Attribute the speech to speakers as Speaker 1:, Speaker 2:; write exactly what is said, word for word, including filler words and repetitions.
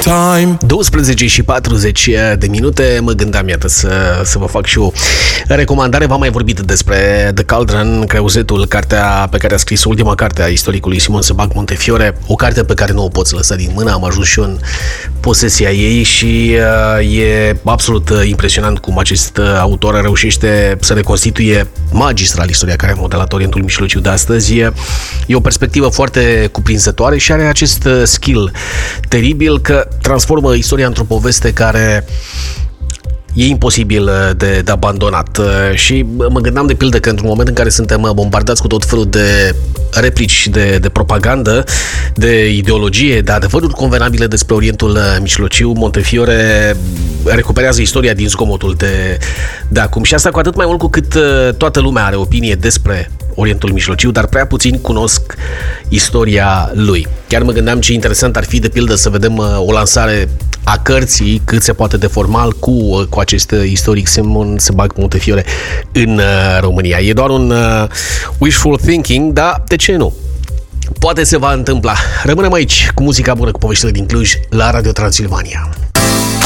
Speaker 1: time.
Speaker 2: douăsprezece și patruzeci de minute. Mă gândeam, iată, să, să vă fac și o recomandare. V-am mai vorbit despre The Cauldron, Creuzetul, cartea pe care a scris ultima carte a istoricului Simon Sebag Montefiore, o carte pe care nu o poți lăsa din mână. Am ajuns și eu în posesia ei și uh, e absolut impresionant cum acest autor reușește să reconstituie magistral istoria care a modelat Orientul Mijlociu de astăzi. E, e o perspectivă foarte cuprinzătoare și are acest skill teribil că transformă istoria într-o poveste care e imposibil de, de abandonat. Și mă gândeam de pildă că într-un moment în care suntem bombardați cu tot felul de replici de, de propagandă, de ideologie, de adevăruri convenabile despre Orientul Mijlociu, Montefiore recuperează istoria din zgomotul de, de acum. Și asta cu atât mai mult cu cât toată lumea are opinie despre Orientul Mijlociu, dar prea puțini cunosc istoria lui. Chiar mă gândeam ce interesant ar fi, de pildă, să vedem o lansare a cărții cât se poate de formal cu, cu acest istoric Simon Sebag Montefiore în România. E doar un uh, wishful thinking, dar de ce nu? Poate se va întâmpla. Rămânem aici cu muzica bună, cu poveștile din Cluj, la Radio Transilvania.